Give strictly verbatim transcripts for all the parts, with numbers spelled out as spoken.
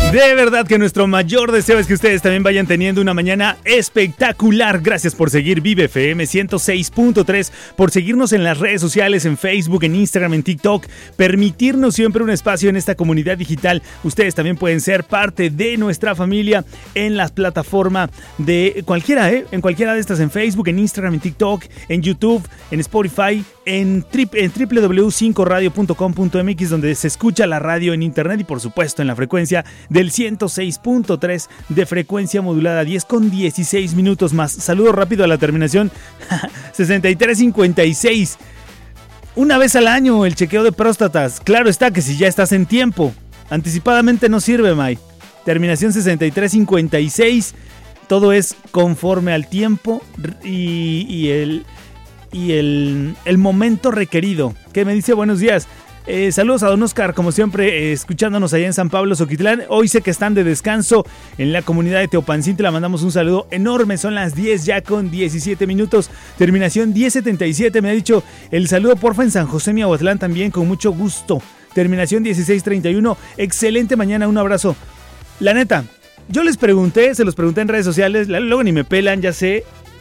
De verdad que nuestro mayor deseo es que ustedes también vayan teniendo una mañana espectacular. Gracias por seguir Vive F M ciento seis punto tres, por seguirnos en las redes sociales, en Facebook, en Instagram, en TikTok, permitirnos siempre un espacio en esta comunidad digital. Ustedes también pueden ser parte de nuestra familia en las plataformas de cualquiera, ¿eh? En cualquiera de estas, en Facebook, en Instagram, en TikTok, en YouTube, en Spotify, en, tri- en doble u doble u doble u punto cinco radio punto com punto m x, donde se escucha la radio en internet y por supuesto en la frecuencia del ciento seis punto tres de frecuencia modulada. Diez con dieciséis minutos más. Saludo rápido a la terminación sesenta y tres cincuenta y seis. Una vez al año el chequeo de próstatas. Claro está que si ya estás en tiempo. Anticipadamente no sirve, May. Terminación sesenta y tres cincuenta y seis. Todo es conforme al tiempo y, y el... y el, el momento requerido. Que me dice buenos días. Eh, saludos a don Oscar, como siempre, eh, escuchándonos allá en San Pablo, Xoquitlán. Hoy sé que están de descanso en la comunidad de Teopancintle. Le mandamos un saludo enorme. Son las diez ya con diecisiete minutos. Terminación diez setenta y siete. Me ha dicho el saludo porfa en San José, Miahuatlán, también con mucho gusto. Terminación dieciséis treinta y uno. Excelente mañana, un abrazo. La neta, yo les pregunté, se los pregunté en redes sociales, luego ni me pelan, ya sé.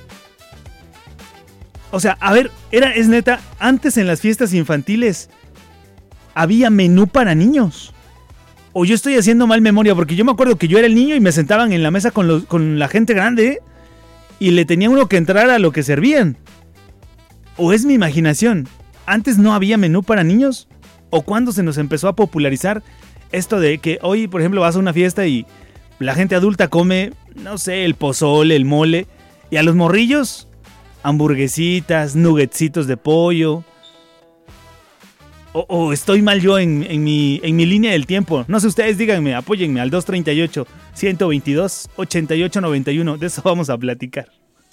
O sea, a ver, era, es neta, antes en las fiestas infantiles había menú para niños. O yo estoy haciendo mal memoria, porque yo me acuerdo que yo era el niño y me sentaban en la mesa con, los, con la gente grande, ¿eh? Y le tenía uno que entrar a lo que servían. ¿O es mi imaginación? ¿Antes no había menú para niños? ¿O cuándo se nos empezó a popularizar esto de que hoy, por ejemplo, vas a una fiesta y la gente adulta come, no sé, el pozole, el mole, y a los morrillos, hamburguesitas, nuggetsitos de pollo? O, o estoy mal yo en, en, mi, en mi línea del tiempo. No sé, ustedes díganme, apóyenme al dos treinta y ocho, ciento veintidós, ochenta y ocho noventa y uno. De eso vamos a platicar.